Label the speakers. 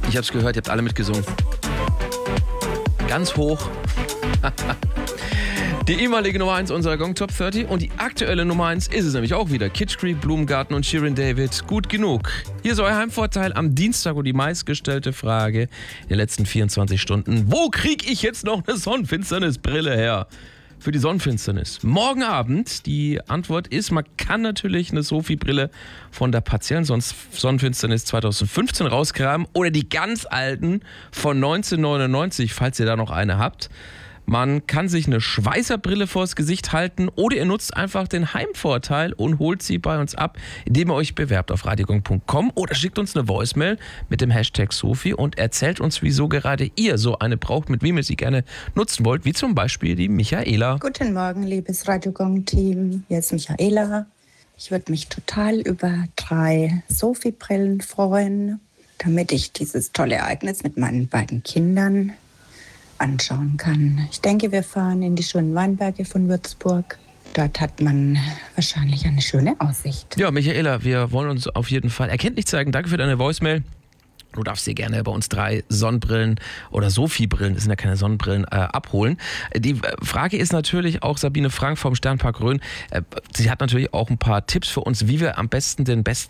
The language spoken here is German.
Speaker 1: Ich hab's gehört, ihr habt alle mitgesungen. Ganz hoch. Die ehemalige Nummer 1 unserer Gong Top 30 und die aktuelle Nummer 1 ist es nämlich auch wieder. Kitsch Creek, Blumengarten und Shirin David. Gut genug. Hier ist euer Heimvorteil am Dienstag und die meistgestellte Frage in den letzten 24 Stunden. Wo kriege ich jetzt noch eine Sonnenfinsternisbrille her? Für die Sonnenfinsternis. Morgen Abend, die Antwort ist, man kann natürlich eine Sophie-Brille von der partiellen Sonnenfinsternis 2015 rausgraben oder die ganz alten von 1999, falls ihr da noch eine habt. Man kann sich eine Schweißerbrille vors Gesicht halten oder ihr nutzt einfach den Heimvorteil und holt sie bei uns ab, indem ihr euch bewerbt auf radiogong.com oder schickt uns eine Voicemail mit dem Hashtag Sophie und erzählt uns, wieso gerade ihr so eine braucht, mit wem ihr sie gerne nutzen wollt, wie zum Beispiel die Michaela.
Speaker 2: Guten Morgen, liebes Radiogong-Team. Hier ist Michaela. Ich würde mich total über 3 Sophie-Brillen freuen, damit ich dieses tolle Ereignis mit meinen beiden Kindern anschauen kann. Ich denke, wir fahren in die schönen Weinberge von Würzburg. Dort hat man wahrscheinlich eine schöne Aussicht.
Speaker 1: Ja, Michaela, wir wollen uns auf jeden Fall erkenntlich zeigen. Danke für deine Voicemail. Du darfst dir gerne bei uns 3 Sonnenbrillen oder Sophie-Brillen, das sind ja keine Sonnenbrillen, abholen. Die Frage ist natürlich auch Sabine Frank vom Sternpark Rhön. Sie hat natürlich auch ein paar Tipps für uns, wie wir am besten den besten